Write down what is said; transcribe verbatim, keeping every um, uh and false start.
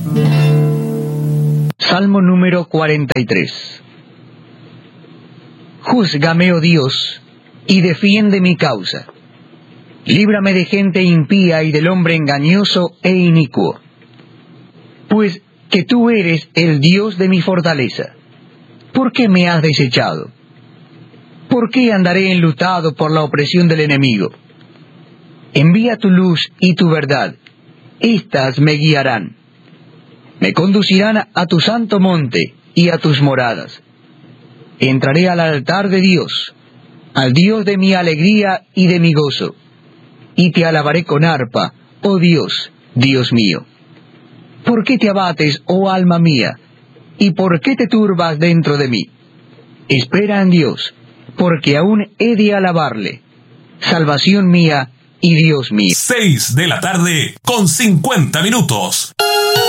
Salmo número cuarenta y tres. Júzgame, oh Dios, y defiende mi causa. Líbrame de gente impía y del hombre engañoso e inicuo. Pues que tú eres el Dios de mi fortaleza. ¿Por qué me has desechado? ¿Por qué andaré enlutado por la opresión del enemigo? Envía tu luz y tu verdad. Éstas me guiarán. Me conducirán a tu santo monte y a tus moradas. Entraré al altar de Dios, al Dios de mi alegría y de mi gozo, y te alabaré con arpa, oh Dios, Dios mío. ¿Por qué te abates, oh alma mía? ¿Y por qué te turbas dentro de mí? Espera en Dios, porque aún he de alabarle, salvación mía y Dios mío. Seis de la tarde con cincuenta minutos.